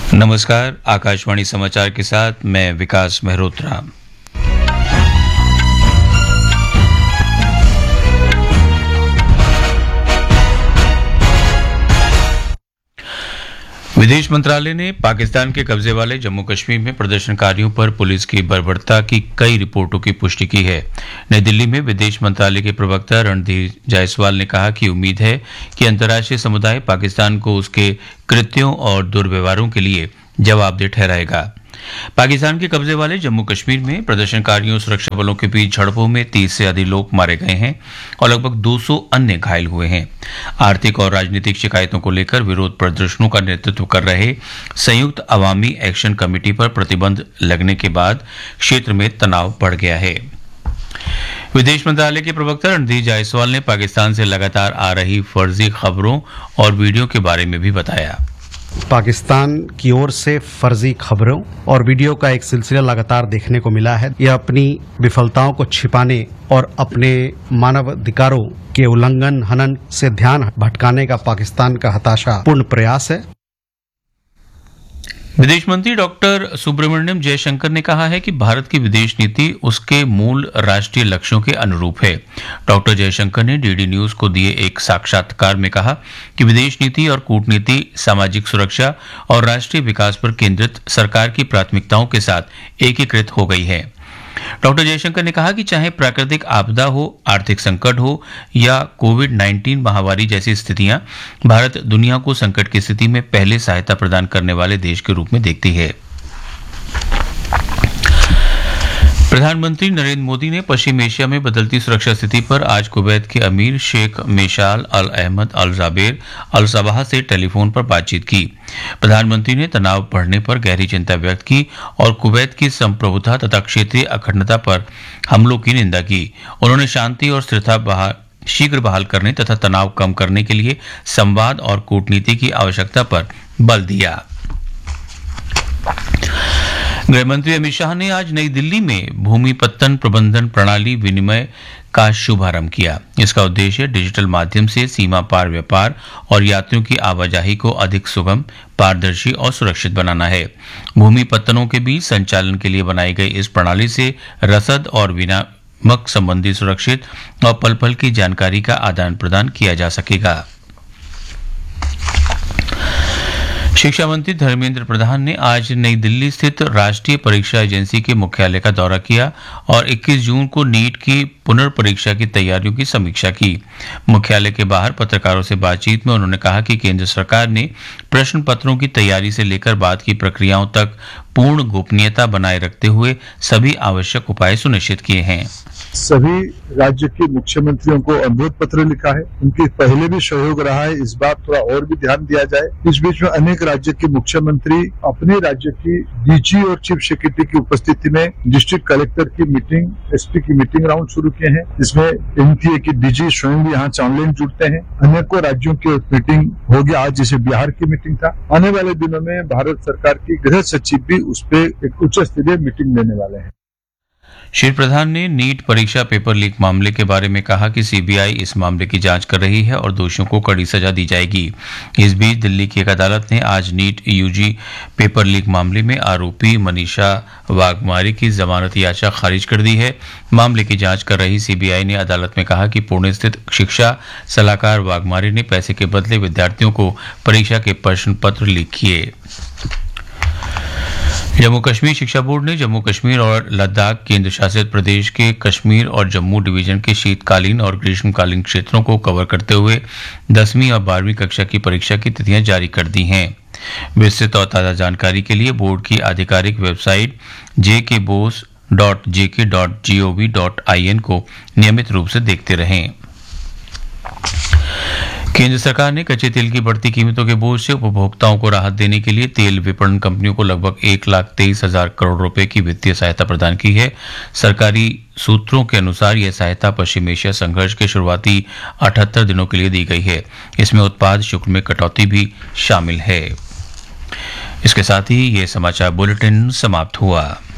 नमस्कार, आकाशवाणी समाचार के साथ मैं विकास मेहरोत्रा। विदेश मंत्रालय ने पाकिस्तान के कब्जे वाले जम्मू कश्मीर में प्रदर्शनकारियों पर पुलिस की बर्बरता की कई रिपोर्टों की पुष्टि की है। नई दिल्ली में विदेश मंत्रालय के प्रवक्ता रणधीर जायसवाल ने कहा कि उम्मीद है कि अंतर्राष्ट्रीय समुदाय पाकिस्तान को उसके कृत्यों और दुर्व्यवहारों के लिए जवाबदेह ठहराएगा। पाकिस्तान के कब्जे वाले जम्मू कश्मीर में प्रदर्शनकारियों और सुरक्षा बलों के बीच झड़पों में 30 से अधिक लोग मारे गए हैं और लगभग 200 अन्य घायल हुए हैं। आर्थिक और राजनीतिक शिकायतों को लेकर विरोध प्रदर्शनों का नेतृत्व कर रहे संयुक्त अवामी एक्शन कमेटी पर प्रतिबंध लगने के बाद क्षेत्र में तनाव बढ़ गया है। विदेश मंत्रालय के प्रवक्ता रणधीर जायसवाल ने पाकिस्तान से लगातार आ रही फर्जी खबरों और वीडियो के बारे में भी बताया। पाकिस्तान की ओर से फर्जी खबरों और वीडियो का एक सिलसिला लगातार देखने को मिला है। यह अपनी विफलताओं को छिपाने और अपने मानवाधिकारों के उल्लंघन हनन से ध्यान भटकाने का पाकिस्तान का हताशापूर्ण प्रयास है। विदेश मंत्री डॉक्टर सुब्रमण्यम जयशंकर ने कहा है कि भारत की विदेश नीति उसके मूल राष्ट्रीय लक्ष्यों के अनुरूप है। डॉक्टर जयशंकर ने डीडी न्यूज को दिए एक साक्षात्कार में कहा कि विदेश नीति और कूटनीति सामाजिक सुरक्षा और राष्ट्रीय विकास पर केंद्रित सरकार की प्राथमिकताओं के साथ एकीकृत हो गई है। डॉक्टर जयशंकर ने कहा कि चाहे प्राकृतिक आपदा हो, आर्थिक संकट हो या कोविड-19 महामारी जैसी स्थितियां, भारत दुनिया को संकट की स्थिति में पहले सहायता प्रदान करने वाले देश के रूप में देखती है। प्रधानमंत्री नरेंद्र मोदी ने पश्चिम एशिया में बदलती सुरक्षा स्थिति पर आज कुवैत के अमीर शेख मेशाल अल अहमद अल जाबेर अल सबाह से टेलीफोन पर बातचीत की। प्रधानमंत्री ने तनाव बढ़ने पर गहरी चिंता व्यक्त की और कुवैत की संप्रभुता तथा क्षेत्रीय अखंडता पर हमलों की निंदा की। उन्होंने शांति और स्थिरता शीघ्र बहाल करने तथा तनाव कम करने के लिए संवाद और कूटनीति की आवश्यकता पर बल दिया। गृहमंत्री अमित शाह ने आज नई दिल्ली में भूमि पत्तन प्रबंधन प्रणाली विनिमय का शुभारंभ किया। इसका उद्देश्य डिजिटल माध्यम से सीमा पार व्यापार और यात्रियों की आवाजाही को अधिक सुगम, पारदर्शी और सुरक्षित बनाना है। भूमि पत्तनों के बीच संचालन के लिए बनाई गई इस प्रणाली से रसद और विनिमय संबंधी सुरक्षित और पल पल की जानकारी का आदान प्रदान किया जा सकेगा। शिक्षा मंत्री धर्मेंद्र प्रधान ने आज नई दिल्ली स्थित राष्ट्रीय परीक्षा एजेंसी के मुख्यालय का दौरा किया और 21 जून को नीट की पुनर्परीक्षा की तैयारियों की समीक्षा की। मुख्यालय के बाहर पत्रकारों से बातचीत में उन्होंने कहा कि केंद्र सरकार ने प्रश्न पत्रों की तैयारी से लेकर बाद की प्रक्रियाओं तक पूर्ण गोपनीयता बनाए रखते हुए सभी आवश्यक उपाय सुनिश्चित किए हैं। सभी राज्य के मुख्यमंत्रियों को अनुरोध पत्र लिखा है। उनके पहले भी सहयोग रहा है, इस बार थोड़ा और भी ध्यान दिया जाए। इस बीच में अनेक राज्य के मुख्यमंत्री अपने राज्य की डीजी और चीफ सेक्रेटरी की उपस्थिति में डिस्ट्रिक्ट कलेक्टर की मीटिंग, एसपी की मीटिंग राउंड शुरू किए हैं। इसमें एनटीए की डीजी स्वयं भी यहाँ ऑनलाइन जुड़ते हैं। अनेकों राज्यों की मीटिंग हो गया आज, जैसे बिहार की मीटिंग था। आने वाले दिनों में भारत सरकार की गृह सचिव भी उस पर एक उच्च स्तरीय मीटिंग लेने वाले हैं। श्री प्रधान ने नीट परीक्षा पेपर लीक मामले के बारे में कहा कि सीबीआई इस मामले की जांच कर रही है और दोषियों को कड़ी सजा दी जाएगी। इस बीच दिल्ली की एक अदालत ने आज नीट यूजी पेपर लीक मामले में आरोपी मनीषा वाघमारे की जमानत याचिका खारिज कर दी है। मामले की जांच कर रही सीबीआई ने अदालत में कहा कि पुणे स्थित शिक्षा सलाहकार वाघमारे ने पैसे के बदले विद्यार्थियों को परीक्षा के प्रश्न पत्र लीक किए। जम्मू कश्मीर शिक्षा बोर्ड ने जम्मू कश्मीर और लद्दाख केंद्र शासित प्रदेश के कश्मीर और जम्मू डिवीजन के शीतकालीन और ग्रीष्मकालीन क्षेत्रों को कवर करते हुए 10वीं और 12वीं कक्षा की परीक्षा की तिथियां जारी कर दी हैं। विस्तृत और ताज़ा जानकारी के लिए बोर्ड की आधिकारिक वेबसाइट jkbose.jk.gov.in को नियमित रूप से देखते रहें। केंद्र सरकार ने कच्चे तेल की बढ़ती कीमतों के बोझ से उपभोक्ताओं को राहत देने के लिए तेल विपणन कंपनियों को लगभग 1,23,000 करोड़ रुपए की वित्तीय सहायता प्रदान की है। सरकारी सूत्रों के अनुसार यह सहायता पश्चिम एशिया संघर्ष के शुरुआती 78 दिनों के लिए दी गई है। इसमें उत्पाद शुल्क में कटौती भी शामिल है। इसके साथ ही यह समाचार बुलेटिन समाप्त हुआ।